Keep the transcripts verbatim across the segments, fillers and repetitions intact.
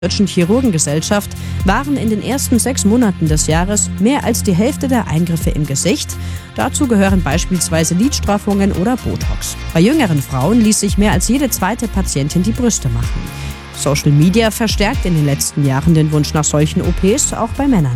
Deutschen Chirurgengesellschaft waren in den ersten sechs Monaten des Jahres mehr als die Hälfte der Eingriffe im Gesicht. Dazu gehören beispielsweise Lidstraffungen oder Botox. Bei jüngeren Frauen ließ sich mehr als jede zweite Patientin die Brüste machen. Social Media verstärkt in den letzten Jahren den Wunsch nach solchen O Ps, auch bei Männern.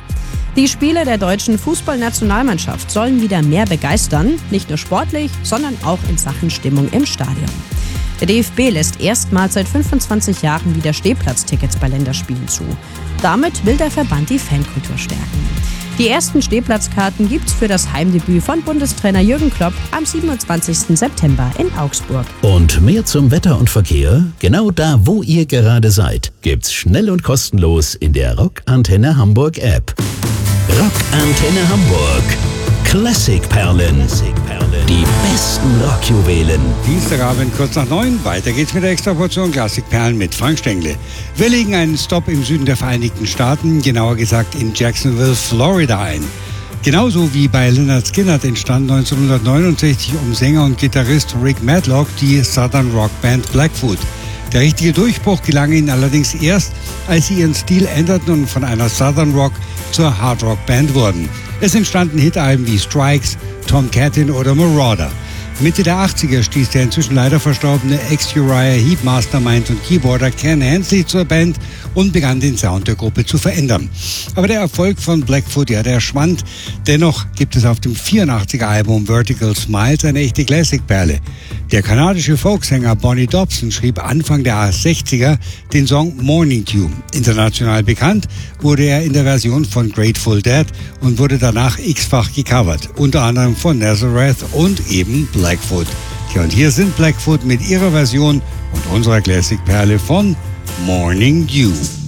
Die Spiele der deutschen Fußballnationalmannschaft sollen wieder mehr begeistern, nicht nur sportlich, sondern auch in Sachen Stimmung im Stadion. Der D F B lässt erstmals seit fünfundzwanzig Jahren wieder Stehplatztickets bei Länderspielen zu. Damit will der Verband die Fankultur stärken. Die ersten Stehplatzkarten gibt's für das Heimdebüt von Bundestrainer Jürgen Klopp am siebenundzwanzigsten September in Augsburg. Und mehr zum Wetter und Verkehr? Genau da, wo ihr gerade seid, gibt's schnell und kostenlos in der Rock Antenne Hamburg App. Rock Antenne Hamburg. Klassikperlen. Die besten Rockjuwelen. Dienstagabend kurz nach neun. Weiter geht's mit der Extraportion Klassikperlen mit Frank Stengele. Wir legen einen Stopp im Süden der Vereinigten Staaten, genauer gesagt in Jacksonville, Florida ein. Genauso wie bei Lynyrd Skynyrd entstand neunzehnhundertneunundsechzig um Sänger und Gitarrist Rick Matlock die Southern Rock Band Blackfoot. Der richtige Durchbruch gelang ihnen allerdings erst, als sie ihren Stil änderten und von einer Southern Rock zur Hard Rock Band wurden. Es entstanden Hitalben wie Strikes, Tom Cattin oder Marauder. Mitte der achtziger stieß der inzwischen leider verstorbene Ex-Uriah Heep Mastermind und Keyboarder Ken Hensley zur Band und begann den Sound der Gruppe zu verändern. Aber der Erfolg von Blackfoot, ja, der schwand. Dennoch gibt es auf dem vierundachtziger Album Vertical Smiles eine echte Classic-Perle. Der kanadische Folksänger Bonnie Dobson schrieb Anfang der sechziger den Song Morning Tune. International bekannt wurde er in der Version von Grateful Dead und wurde danach x-fach gecovert, unter anderem von Nazareth und eben Blackfoot. Ja, und hier sind Blackfoot mit ihrer Version und unserer Classic-Perle von Morning Dew.